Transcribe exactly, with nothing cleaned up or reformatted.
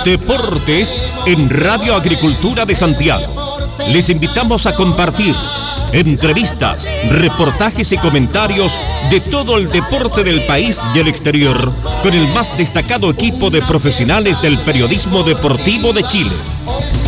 Deportes en Radio Agricultura de Santiago. Les invitamos a compartir entrevistas, reportajes y comentarios de todo el deporte del país y el exterior con el más destacado equipo de profesionales del periodismo deportivo de Chile.